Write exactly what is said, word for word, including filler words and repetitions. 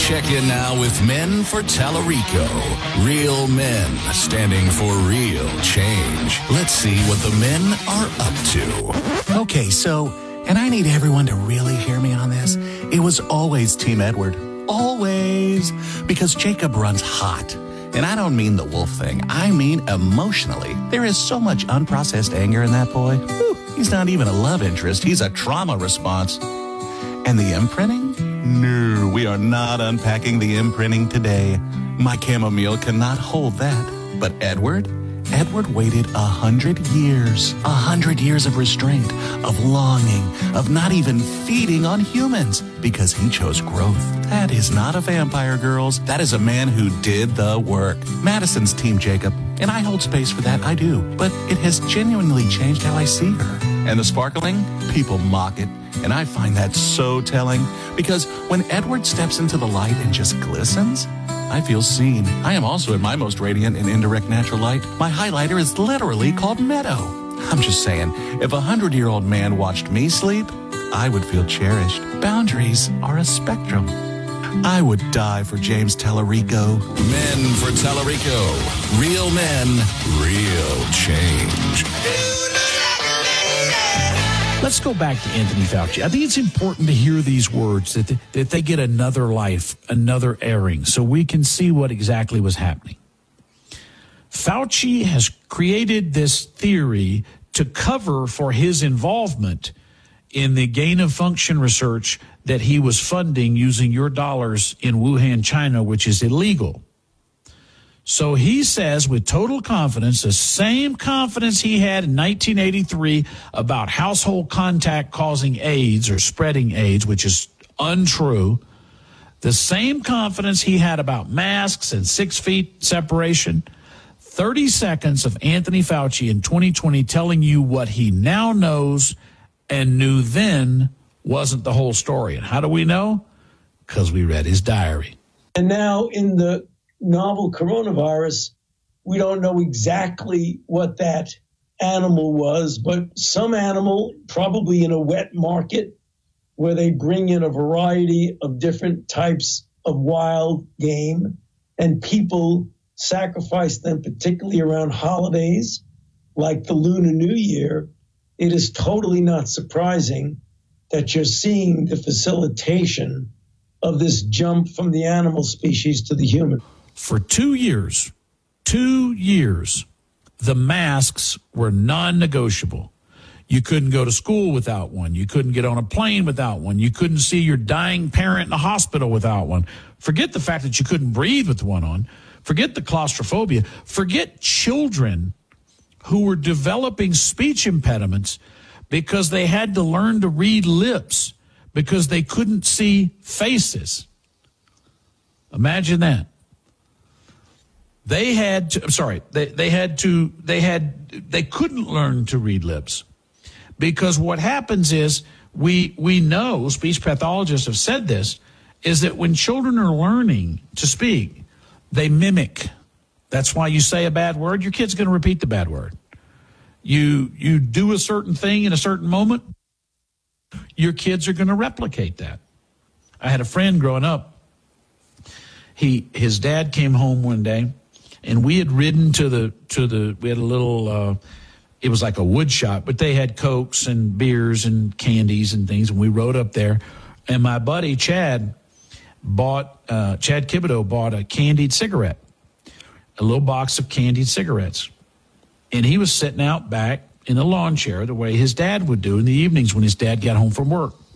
Check in now with Men for Tallarico. Real men standing for real change. Let's see what the men are up to. Okay, so, and I need everyone to really hear me on this. It was always Team Edward. Always. Because Jacob runs hot. And I don't mean the wolf thing. I mean emotionally. There is so much unprocessed anger in that boy. Whew, he's not even a love interest. He's a trauma response. And the imprinting? No, we are not unpacking the imprinting today. My chamomile cannot hold that. But Edward? Edward waited a hundred years. A hundred years of restraint, of longing, of not even feeding on humans because he chose growth. That is not a vampire, girls. That is a man who did the work. Madison's Team Jacob, and I hold space for that, I do. But it has genuinely changed how I see her. And the sparkling? People mock it. And I find that so telling because when Edward steps into the light and just glistens, I feel seen. I am also at my most radiant in indirect natural light. My highlighter is literally called Meadow. I'm just saying, if a hundred-year-old man watched me sleep, I would feel cherished. Boundaries are a spectrum. I would die for James Tallarico. Men for Tallarico. Real men, real change. Let's go back to Anthony Fauci. I think it's important to hear these words, that they, that they get another life, another airing, so we can see what exactly was happening. Fauci has created this theory to cover for his involvement in the gain-of-function research that he was funding using your dollars in Wuhan, China, which is illegal. So he says with total confidence, the same confidence he had in nineteen eighty-three about household contact causing AIDS or spreading AIDS, which is untrue, the same confidence he had about masks and six feet separation, thirty seconds of Anthony Fauci in twenty twenty telling you what he now knows and knew then wasn't the whole story. And how do we know? Because we read his diary. And now in the novel coronavirus, we don't know exactly what that animal was, but some animal, probably in a wet market, where they bring in a variety of different types of wild game, and people sacrifice them, particularly around holidays like the Lunar New Year. It is totally not surprising that you're seeing the facilitation of this jump from the animal species to the human. For two years, two years, the masks were non-negotiable. You couldn't go to school without one. You couldn't get on a plane without one. You couldn't see your dying parent in a hospital without one. Forget the fact that you couldn't breathe with one on. Forget the claustrophobia. Forget children who were developing speech impediments because they had to learn to read lips because they couldn't see faces. Imagine that. They had to, I'm sorry, they, they had to, they had, they couldn't learn to read lips because what happens is we, we know, speech pathologists have said this, is that when children are learning to speak, they mimic. That's why you say a bad word, your kid's going to repeat the bad word. You, you do a certain thing in a certain moment, your kids are going to replicate that. I had a friend growing up. He, his dad came home one day, and we had ridden to the, to the, we had a little, uh, it was like a wood shop, but they had Cokes and beers and candies and things, and we rode up there. And my buddy, Chad, bought, uh, Chad Kibido bought a candied cigarette, a little box of candied cigarettes. And he was sitting out back in the lawn chair the way his dad would do in the evenings when his dad got home from work.